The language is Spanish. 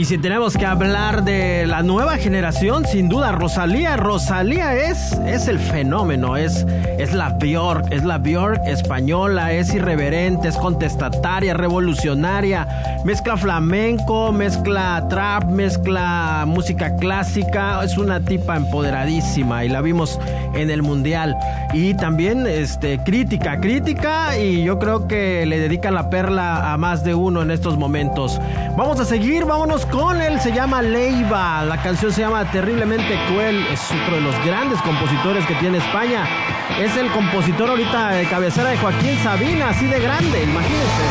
Y si tenemos que hablar de la nueva generación, sin duda, Rosalía es el fenómeno, es la Björk española, es irreverente, es contestataria, revolucionaria, mezcla flamenco, mezcla trap, mezcla música clásica, es una tipa empoderadísima y la vimos en el Mundial. Y también crítica, y yo creo que le dedican la perla a más de uno en estos momentos. Vamos a seguir, vámonos con él, se llama Leiva, la canción se llama Terriblemente Cruel, es otro de los grandes compositores que tiene España, es el compositor ahorita de cabecera de Joaquín Sabina, así de grande, imagínense.